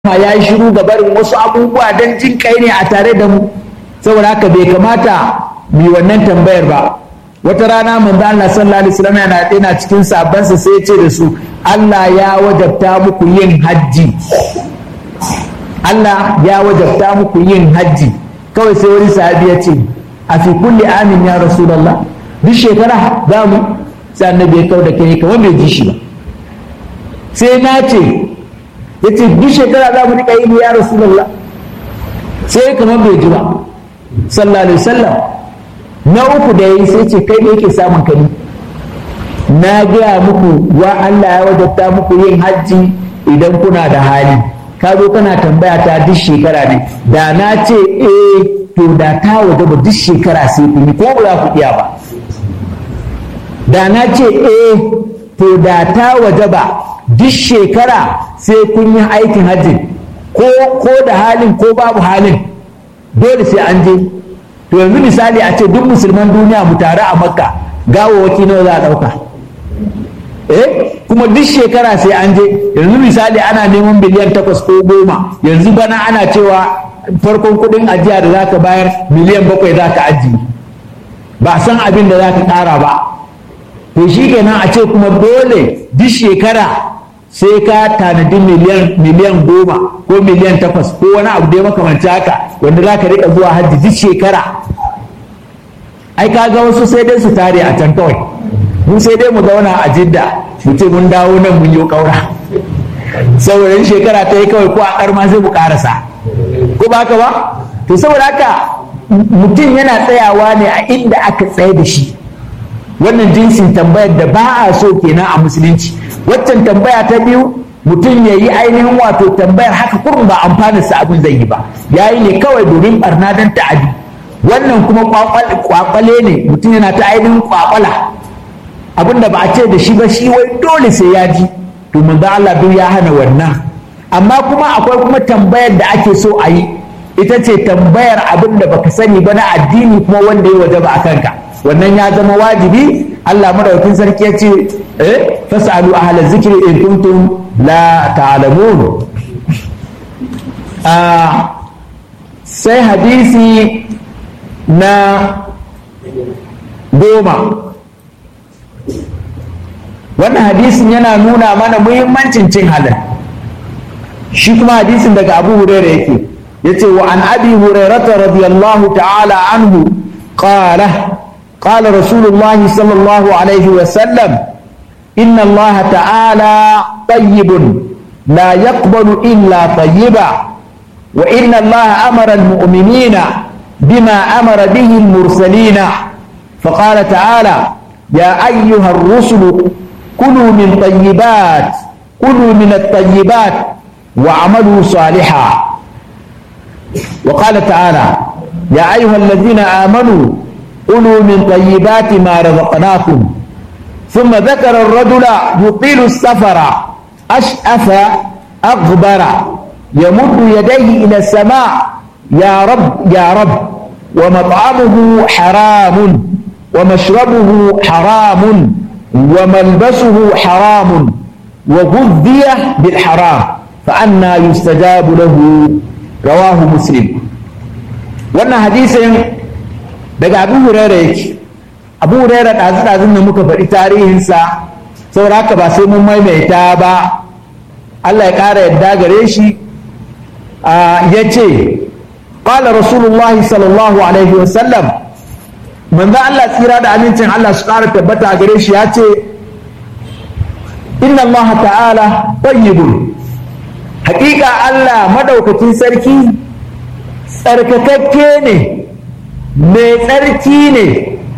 ya yi shiru ga barin wasu abubuwa don jin kai ne a tare da mu, saboda haka bai kamata mu yi wannan tambayar ba. Wata rana manzo Allah sallallahu alaihi wasallam yana cikin sahabbansa sai ya ce da su, Allah ya wajabta muku yin hajji, Allah ya wajabta muku yin hajji. Kawai sai wani sahabi ya ce, a fi kulli amin ya rasulullah, duk shekara za mu? Sai annabi ya kau da kai kamar bai ji shi ba. Sai na ce, ya ce duk shekara za mu rika yi ya rasulullah, sai kamar bai ji ba sallallahu alaihi wasallam. Na uku da yayi sai ce, kai da yake samun kani, na gaya muku wa Allah ya wajabta muku yin hajji idan kuna da hali, ka zo kana tambaya ta duk shekara ne. Da na ce to da ta wajaba duk shekara sai kun yi, ko ba za ku iya ba. Da na ce to da ta wajaba duk shekara sai kun yi aikin hajji, ko da halin ko babu halin dole sai an je. To yanzu misali a ce duk musulman duniya mu tare a Makka, gawawaki nawa za a ɗauka? Kuma duk shekara sai an je. Yanzu misali ana neman biliyan 8 ko 10, yanzu bana ana cewa farkon kuɗin ajiya da za ka bayar miliyan 7 za ka ajiye, ba san abin da za ka ƙara ba. To shi kenan a ce kuma dole duk shekara sai ka tanadi miliyan 10 ko miliyan 8 ko wani abu da ya makamanci haka, wanda za ka riƙa zuwa hajji duk shekara. Ai ka ga wasu sai dai su tare a can kawai, mun sai dai mu zauna a Jidda mu ce mun dawo nan mun yi ƙaura, saboda shekara ta yi kawai ko a ƙarma sai mu ƙarasa, ko ba haka ba? To saboda haka mutum yana tsayawa ne a inda aka tsaye da shi. Wannan jinsin tambayar da ba a so kenan a musulunci. Waccan tambaya ta biyu, mutum ya yi ainihin wato tambayar haka kurun ba amfanin sa abin zai yi ba, ya yi ne kawai domin barna don ta'adi. Wannan kuma kwakwale ne, mutum yana ta ainihin kwakwala abinda ba a ce da shi ba, shi wai dole sai ya ji. To manzo Allah duk ya hana wannan. Amma kuma akwai kuma tambayar da ake so a yi, ita ce tambayar abin da baka sani ba na addini kuma wanda ya wajaba a kanka. Wannan ya zama wajibi. Allah madaukakin sarki ya ce fasalu ahla zikri in kuntum la ta'lamun. Sai hadisi na 10. Wannan hadisin yana nuna mana muhimmancin cin halal. Shi kuma hadisin daga Abu Hurairah yake, yace wa an Abi Hurairah radiyallahu ta'ala anhu qala قال رسول الله صلى الله عليه وسلم إن الله تعالى طيب لا يقبل إلا طيبا وإن الله أمر المؤمنين بما أمر به المرسلين فقال تعالى يا أيها الرسل كلوا من الطيبات واعملوا صالحا. وقال تعالى يا أيها الذين آمنوا كلوا من طيبات ما رزقناكم. ثم ذكر الرجل يطيل السفر أشأث أغبر يمد يديه إلى السماء يا رب يا رب ومطعمه حرام ومشربه حرام وملبسه حرام وغذي بالحرام فأنى يستجاب له. رواه مسلم. وأن حديث daga Abu Hurairah yake. Abu Hurairah ɗazu-ɗazun da muka faɗi tarihinsa, saboda haka ba sai mun maimaita ba. Allah ya ƙara yadda gare shi ya ce ƙala Rasulullahi sallallahu alaihi wasallam, manzo Allah tsira da amincin Allah su ƙara tabbata gare shi ya ce inna Allah ta'ala tayyibun, haƙiƙa Allah madaukakin sarki tsarkakakke ne, mai tsarki ne.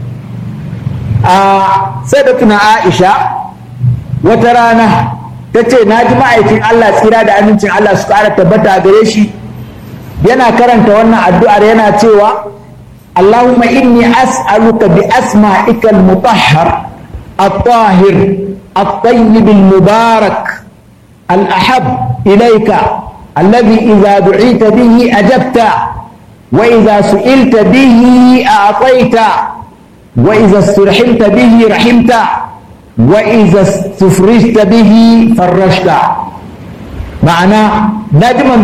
Sayyidatuna Aisha wata rana ta ce na ji ma'aikin Allah tsira da amincin Allah su ƙara tabbata gare shi yana karanta wannan addu'ar yana cewa Allahumma inni as'aluka bi asma'ika al-mutahhar at-tahir at-tayyib al-mubarak al-ahab ilayka alladhi idha du'ita bihi ajabta وإذا سئلت به أعطيت وإذا استرحمت به رحمت وإذا استفرجت به فرجت ma'ana na ji